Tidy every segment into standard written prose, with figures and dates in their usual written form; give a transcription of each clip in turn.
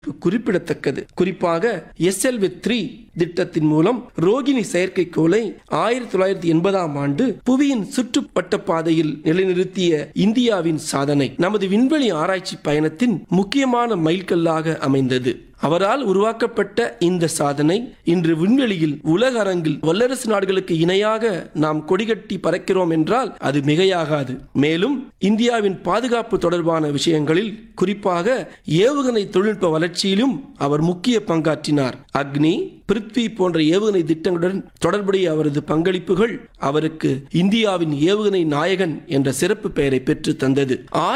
குறிப்பிடத்தக்கது. குறிப்பாக SLV-3 திட்டத்தின் மூலம் ரோகிணி செயற்கைக்கோளை 1980ஆம் ஆண்டு புவியின் சுற்றுவட்ட பாதையில் நிலைநிறுத்திய இந்தியாவின் சாதனை நமது விண்வெளி ஆராய்ச்சி பயணத்தின் முக்கியமான மைல்கல்லாக அமைந்தது. அவரால் உருவாக்கப்பட்ட இந்த சாதனை இன்று விண்வெளியில் உலக அரங்கில் வல்லரசு நாடுகளுக்கு இணையாக நாம் கொடிகட்டி பறக்கிறோம் என்றால் அது மிகையாகாது. மேலும் இந்தியாவின் பாதுகாப்பு தொடர்பான விஷயங்களில் குறிப்பாக ஏவுகணை தொழில்நுட்ப வளர்ச்சியிலும் அவர் முக்கிய பங்காற்றினார். அக்னி, பிருத்வி போன்ற ஏவுகணை திட்டங்களுடன் தொடர்புடைய அவரது பங்களிப்புகள் அவருக்கு இந்தியாவின் ஏவுகணை நாயகன் என்ற சிறப்பு பெயரை பெற்று தந்தது.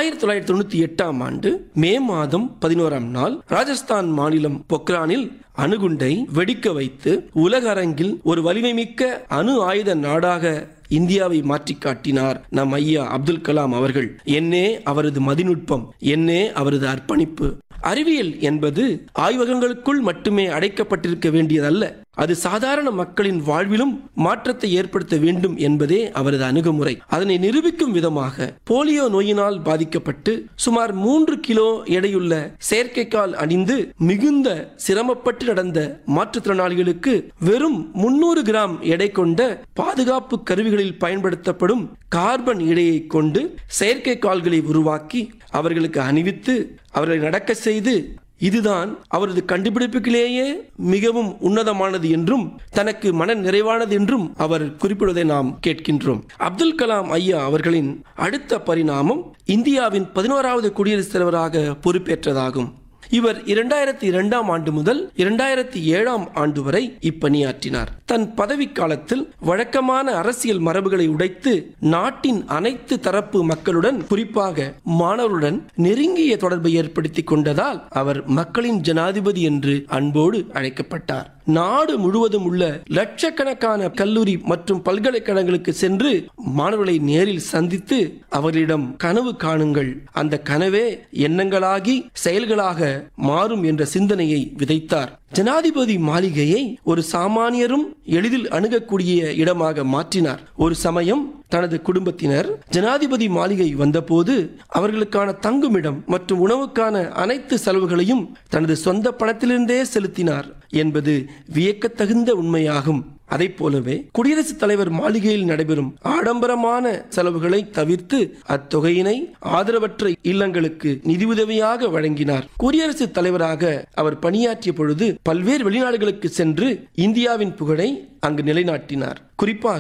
1998ஆம் ஆண்டு மே மாதம் 11ஆம் நாள் ராஜஸ்தான் மாநிலம் பொக்ரானில் அணுகுண்டை வெடிக்க வைத்து உலக அரங்கில் ஒரு வலிமை மிக்க அணு ஆயுத நாடாக இந்தியாவை மாற்றி காட்டினார் நம் ஐயா அப்துல் கலாம் அவர்கள். என்னே அவரது மதிநுட்பம், என்னே அவரது அர்ப்பணிப்பு. அறிவியல் என்பது ஆய்வகங்களுக்குள் மட்டுமே அடைக்கப்பட்டிருக்க வேண்டியதல்ல, அது சாதாரண மக்களின் வாழ்விலும் மாற்றத்தை ஏற்படுத்த வேண்டும் என்பதே அவரது அணுகுமுறை. அதனை நிரூபிக்கும் விதமாக போலியோ நோயினால் பாதிக்கப்பட்டு சுமார் 3 கிலோ எடையுள்ள செயற்கைக்கால் அணிந்து மிகுந்த சிரமப்பட்டு நடந்த மாற்றுத்திறனாளிகளுக்கு வெறும் 300 கிராம் எடை கொண்ட பாதுகாப்பு கருவிகளில் பயன்படுத்தப்படும் கார்பன் இழையை கொண்டு செயற்கைக்கால்களை உருவாக்கி அவர்களுக்கு அணிவித்து அவர்களை நடக்க செய்து, இதுதான் அவரது கண்டுபிடிப்புகளிலேயே மிகவும் உன்னதமானது என்றும் தனக்கு மன நிறைவானது என்றும் அவர் குறிப்பிடுவதை நாம் கேட்கின்றோம். அப்துல் கலாம் ஐயா அவர்களின் அடுத்த பரிணாமம் இந்தியாவின் 11வது குடியரசுத் தலைவராக பொறுப்பேற்றதாகும். இவர் 2002ஆம் ஆண்டு முதல் 2007ஆம் ஆண்டு வரை இப்பணியாற்றினார். தன் பதவி காலத்தில் வழக்கமான அரசியல் மரபுகளை உடைத்து நாட்டின் அனைத்து தரப்பு மக்களுடன், குறிப்பாக மாணவர்களுடன் நெருங்கிய தொடர்பை ஏற்படுத்திக் கொண்டதால் அவர் மக்களின் ஜனாதிபதி என்று அன்போடு அழைக்கப்பட்டார். நாடு முழுவதும் உள்ள லட்சக்கணக்கான கல்லூரி மற்றும் பல்கலைக்கழகங்களுக்கு சென்று மாணவர்களை நேரில் சந்தித்து அவர்களிடம் கனவு காணுங்கள், அந்த கனவே எண்ணங்களாகி செயல்களாக மாறும் என்ற சிந்தனையை விதைத்தார். ஜனாதிபதி மாளிகையை ஒரு சாமானியரும் எளிதில் அணுகக்கூடிய இடமாக மாற்றினார். ஒரு சமயம் தனது குடும்பத்தினர் ஜனாதிபதி மாளிகை வந்தபோது அவர்களுக்கான தங்குமிடம் மற்றும் உணவுக்கான அனைத்து செலவுகளையும் தனது சொந்த பணத்திலிருந்தே செலுத்தினார் என்பது வியக்கத்தகுந்த உண்மையாகும். அதை போலவே குடியரசுத் தலைவர் மாளிகையில் நடைபெறும் ஆடம்பரமான செலவுகளை தவிர்த்து அத்தொகையினை ஆதரவற்ற இல்லங்களுக்கு நிதியுதவியாக வழங்கினார். குடியரசுத் தலைவராக அவர் பணியாற்றிய பொழுது பல்வேறு வெளிநாடுகளுக்கு சென்று இந்தியாவின் புகழை அங்கு நிலைநாட்டினார். குறிப்பாக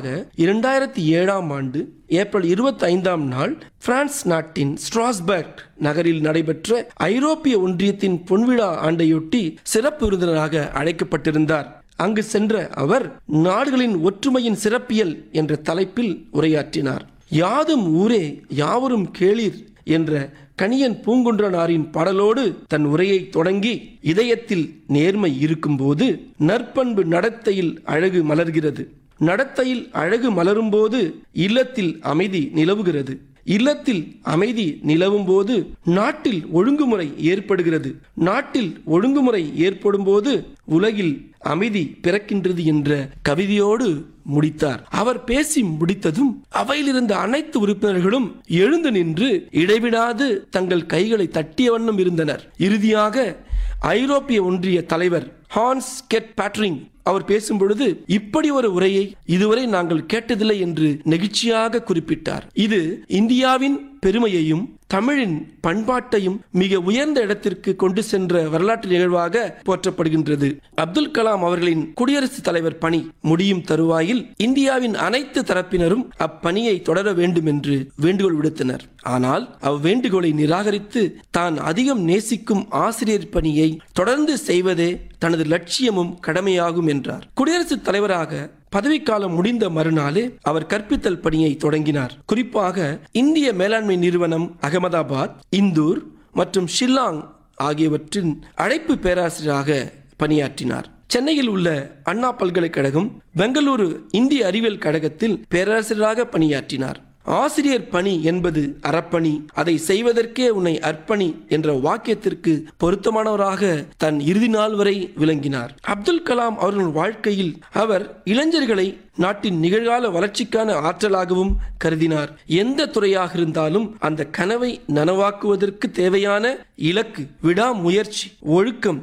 2007ஆம் ஆண்டு ஏப்ரல் 25ஆம் நாள் பிரான்ஸ் நாட்டின் ஸ்ட்ராஸ்பர்க் நகரில் நடைபெற்ற ஐரோப்பிய ஒன்றியத்தின் பொன்விழா ஆண்டையொட்டி சிறப்பு விருந்தினராக அழைக்கப்பட்டிருந்தார். அங்கு சென்ற அவர் நாடுகளின் ஒற்றுமையின் சிறப்பியல் என்ற தலைப்பில் உரையாற்றினார். யாதும் ஊரே யாவரும் கேளீர் என்ற கணியன் பூங்குன்றனாரின் பாடலோடு தன் உரையை தொடங்கி, இதயத்தில் நேர்மை இருக்கும்போது நற்பண்பு நடத்தையில் அழகு மலர்கிறது, நடத்தையில் அழகு மலரும் போது இல்லத்தில் அமைதி நிலவுகிறது, இல்லத்தில் அமைதி நிலவும் போது நாட்டில் ஒழுங்குமுறை ஏற்படுகிறது, நாட்டில் ஒழுங்குமுறை ஏற்படும் போது உலகில் அமைதி பிறக்கின்றது என்ற கவிதையோடு முடித்தார். அவர் பேசி முடித்ததும் அவையில் இருந்த அனைத்து உறுப்பினர்களும் எழுந்து நின்று இடைவிடாது தங்கள் கைகளை தட்டிய வண்ணம் இருந்தனர். இறுதியாக ஐரோப்பிய ஒன்றிய தலைவர் ஹான்ஸ் கெட் பேட்ரிங் அவர் பேசும் பொழுது இப்படி ஒரு உரையை இதுவரை நாங்கள் கேட்டதில்லை என்று நெகிழ்ச்சியாக குறிப்பிட்டார். இது இந்தியாவின் பெருமையையும் தமிழின் பண்பாட்டையும் மிக உயர்ந்த இடத்திற்கு கொண்டு சென்ற வரலாற்று நிகழ்வாக போற்றப்படுகின்றது. அப்துல் கலாம் அவர்களின் குடியரசுத் தலைவர் பணி முடியும் தருவாயில் இந்தியாவின் அனைத்து தரப்பினரும் அப்பணியை தொடர வேண்டும் என்று வேண்டுகோள் விடுத்தனர். ஆனால் அவ்வேண்டுகோளை நிராகரித்து தான் அதிகம் நேசிக்கும் ஆசிரியர் பணியை தொடர்ந்து செய்வதே தனது லட்சியமும் கடமையாகும் என்றார். குடியரசுத் தலைவராக பதவிக்காலம் முடிந்த மறுநாளே அவர் கற்பித்தல் பணியை தொடங்கினார். குறிப்பாக இந்திய மேலாண்மை நிறுவனம் அகமதாபாத், இந்தூர் மற்றும் ஷில்லாங் ஆகியவற்றின் அழைப்பு பேராசிரியராக பணியாற்றினார். சென்னையில் உள்ள அண்ணா பல்கலைக்கழகம், பெங்களூரு இந்திய அறிவியல் கழகத்தில் பேராசிரியராக பணியாற்றினார். ஆசிரியர் பணி என்பது அறப்பணி, அதை செய்வதற்கே உன்னை அர்ப்பணி என்ற வாக்கியத்திற்கு பொருத்தமானவராக தன் இறுதி நாள் வரை விளங்கினார். அப்துல் கலாம் அவர்கள் வாழ்க்கையில் அவர் இளைஞர்களை நாட்டின் நிகழ்கால வளர்ச்சிக்கான ஆற்றலாகவும் கருதினார். எந்த துறையாக இருந்தாலும் அந்த கனவை நனவாக்குவதற்கு தேவையான இலக்கு, விடாமுயற்சி, ஒழுக்கம்